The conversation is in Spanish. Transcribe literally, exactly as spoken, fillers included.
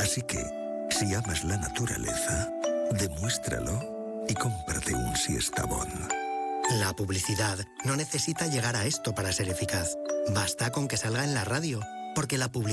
Así que, si amas la naturaleza, demuéstralo y cómprate un Siestabón. La publicidad no necesita llegar a esto para ser eficaz. Basta con que salga en la radio, porque la publicidad